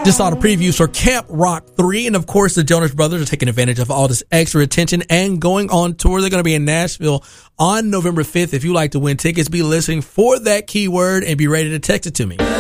Just saw the previews for Camp Rock 3. And of course, the Jonas Brothers are taking advantage of all this extra attention and going on tour. They're going to be in Nashville on November 5th. If you like to win tickets, be listening for that keyword and be ready to text it to me.